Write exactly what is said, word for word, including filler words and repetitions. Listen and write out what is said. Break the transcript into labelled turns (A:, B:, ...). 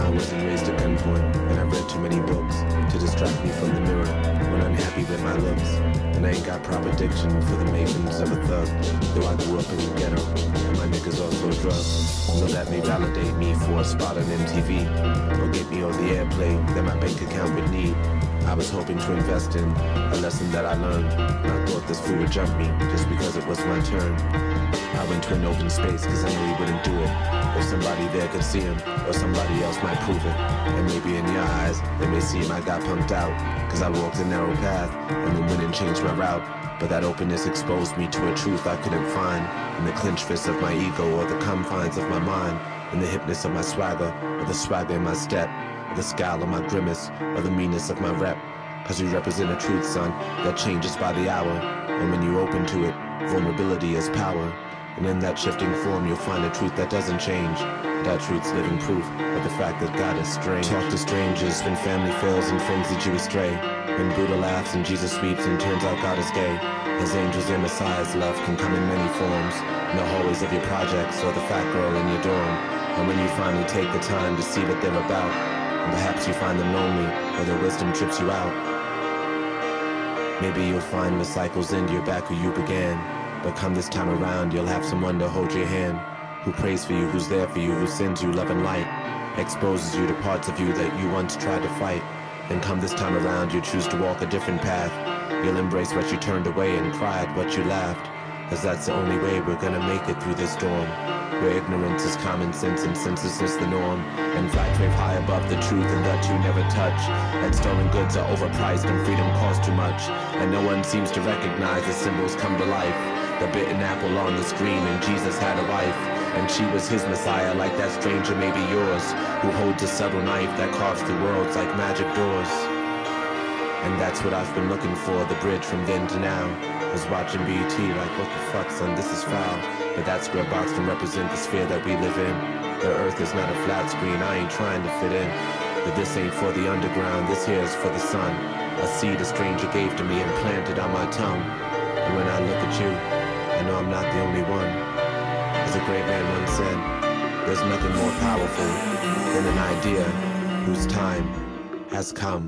A: I wasn't raised at gunpoint, and I've read too many books to distract me from the mirror when I'm happy with my looks. And I ain't got proper diction for the makings of a thug, though I grew up in the ghetto, and my niggas also drugs. So that may validate me for a spot on M T V, or get me all the airplay that my bank account would need. I was hoping to invest in a lesson that I learned. I thought this fool would jump me just because it was my turn. I went to an open space cause I knew he wouldn't do it. If somebody there could see him, or somebody else might prove it. And maybe in your eyes, they may seem I got punked out, cause I walked a narrow path, and then went and changed my route. But that openness exposed me to a truth I couldn't find in the clenched fist of my ego, or the confines of my mind, in the hipness of my swagger, or the swagger in my step, or the scowl of my grimace, or the meanness of my rep. Cause you represent a truth, son, that changes by the hour. And when you open to it, vulnerability is power. And in that shifting form you'll find a truth that doesn't change. That truth's living proof of the fact that God is strange. Talk to strangers when family fails and friends lead you astray. When Buddha laughs and Jesus weeps and turns out God is gay. His angels and messiah's love can come in many forms. In the hallways of your projects or the fat girl in your dorm. And when you finally take the time to see what they're about, and perhaps you find them lonely or their wisdom trips you out, maybe you'll find the cycles end you're back where you began. But come this time around, you'll have someone to hold your hand, who prays for you, who's there for you, who sends you love and light, exposes you to parts of you that you once tried to fight. And come this time around, you choose to walk a different path. You'll embrace what you turned away and cry at what you laughed, cause that's the only way we're gonna make it through this storm, where ignorance is common sense and senselessness the norm, and flags wave high above the truth and that you never touch, and stolen goods are overpriced and freedom costs too much, and no one seems to recognize the symbols come to life. The bitten apple on the screen, and Jesus had a wife, and she was his messiah, like that stranger may be yours, who holds a subtle knife that carves the worlds like magic doors. And that's what I've been looking for, the bridge from then to now. Was watching B E T like, what the fuck, son, this is foul. But that square box can represent the sphere that we live in. The earth is not a flat screen, I ain't trying to fit in. But this ain't for the underground, this here is for the sun. A seed a stranger gave to me and planted on my tongue. And when I look at you, I know I'm not the only one. As a great man once said, there's nothing more powerful than an idea whose time has come.